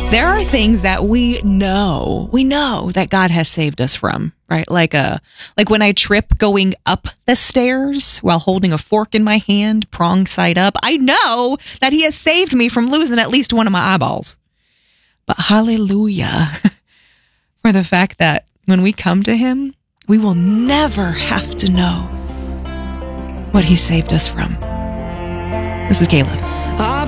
There are things that we know that God has saved us from, right? Like when I trip going up the stairs while holding a fork in my hand, prong side up. I know that he has saved me from losing at least one of my eyeballs. But hallelujah for the fact that when we come to him, we will never have to know what he saved us from. This is Caleb.